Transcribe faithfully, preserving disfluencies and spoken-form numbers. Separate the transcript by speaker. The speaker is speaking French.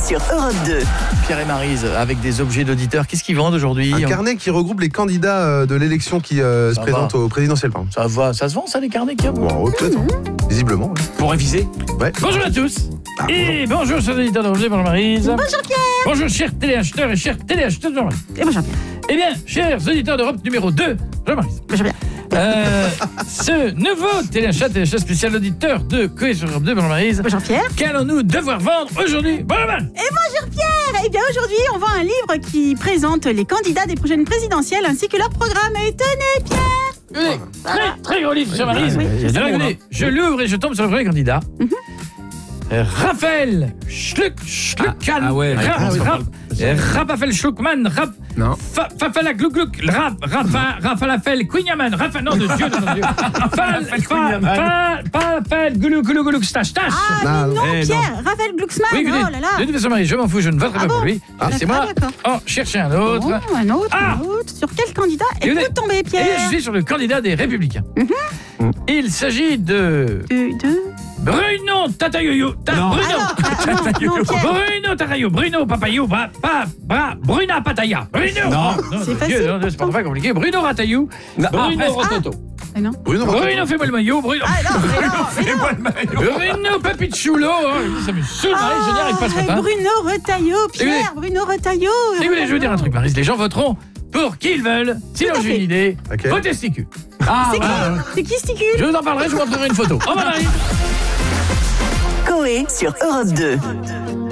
Speaker 1: sur Europe deux.
Speaker 2: Pierre et Maryse, avec des objets d'auditeurs, qu'est-ce qu'ils vendent aujourd'hui?
Speaker 3: Un carnet qui regroupe les candidats de l'élection qui euh, se présentent au présidentiel. Pardon.
Speaker 2: Ça va, ça se vend ça les carnets qu'il y a?
Speaker 3: Bon, peut-être, hein. Visiblement. Ouais.
Speaker 2: Pour réviser.
Speaker 3: Ouais.
Speaker 2: Bonjour à tous. Ah, et bonjour, bonjour chers auditeurs d'Europe deux, bonjour Maryse.
Speaker 4: Bonjour Pierre.
Speaker 2: Bonjour chers téléacheteurs et chers téléacheteurs de Maryse.
Speaker 4: Et bonjour Pierre.
Speaker 2: Eh bien, chers auditeurs d'Europe numéro deux, bonjour Maryse.
Speaker 4: Bonjour Pierre.
Speaker 2: Euh, ce nouveau téléachat, téléachat spécial auditeur de Coé sur Europe deux, bonjour Maryse.
Speaker 4: Bonjour Pierre.
Speaker 2: Qu'allons-nous devoir vendre aujourd'hui? Bonjour Maryse.
Speaker 4: Et bonjour Pierre. Eh bien aujourd'hui, on vend un livre qui présente les candidats des prochaines présidentielles ainsi que leur programme. Et tenez Pierre.
Speaker 2: Écoutez, très, très gros livre sur Maryse.
Speaker 4: Oui.
Speaker 2: Alors écoutez, je l'ouvre et je tombe sur le premier candidat.
Speaker 4: Mhm.
Speaker 2: Raphaël Schluck, Schluckkan,
Speaker 5: Ah, ah ouais,
Speaker 2: Rap,
Speaker 5: ah oui,
Speaker 2: Rap, Raphaël Schluckman, Rap,
Speaker 5: Non.
Speaker 2: Fa- Fafala Gluck Gluck, Rap, Rafa, Rafalafel, Quignaman, Rafa, non de Dieu, non de Dieu, Fal, Fa, Fa, Fafel, Gulu, Gulu, Gulu, Stache, Stache.
Speaker 4: Ah mais non
Speaker 2: Eh,
Speaker 4: Pierre, Raphaël Glucksmann.
Speaker 2: Oui, écoutez,
Speaker 4: Oh là là.
Speaker 2: de toute façon, Marie, je m'en fous, je ne voterai
Speaker 4: Ah
Speaker 2: pas pour
Speaker 4: bon
Speaker 2: lui.
Speaker 4: Ah,
Speaker 2: Laissez-moi
Speaker 4: d'accord.
Speaker 2: en chercher un autre.
Speaker 4: Bon, un autre,
Speaker 2: Ah.
Speaker 4: un autre. Sur quel candidat
Speaker 2: Et vous
Speaker 4: êtes-vous
Speaker 2: êtes-
Speaker 4: tombé
Speaker 2: Et
Speaker 4: Pierre?
Speaker 2: je suis sur le candidat des Républicains. Il s'agit de
Speaker 4: Deux, deux.
Speaker 2: Bruno Tatayoyo. Ta-
Speaker 5: Non.
Speaker 2: Bruno.
Speaker 4: Ah non, ah, non, non, Pierre.
Speaker 2: Bruno Tatayo. Bruno Papayo. Bra, pa, bra, Bruna Pataya. Bruno.
Speaker 5: Non.
Speaker 4: C'est
Speaker 2: Dieu,
Speaker 4: facile,
Speaker 2: non, c'est pas pas compliqué. Bruno Ratayou.
Speaker 5: Non.
Speaker 2: Bruno
Speaker 5: Ah,
Speaker 2: Rototo.
Speaker 4: Ah non.
Speaker 3: Bruno,
Speaker 2: Bruno, fais-moi le maillot. Bruno.
Speaker 4: Ah non, mais non, mais non.
Speaker 2: Bruno Papichulo. Oh, ça me saoule, Marie. Je n'y arrive pas ce
Speaker 4: Ah,
Speaker 2: matin.
Speaker 4: Bruno Retailleau, Pierre, Bruno Retailleau.
Speaker 2: Écoutez, je veux dire un truc, Marie. Les gens voteront pour qui ils veulent. Sinon,
Speaker 4: Tout à
Speaker 2: j'ai
Speaker 4: fait.
Speaker 2: une idée.
Speaker 3: Ok.
Speaker 2: Vos testicules.
Speaker 5: Ah,
Speaker 4: C'est qui
Speaker 5: voilà.
Speaker 4: C'est qui Sticule?
Speaker 2: Je vous en parlerai, je vous montrerai une photo. Au revoir, Marie.
Speaker 1: Coé sur Europe deux.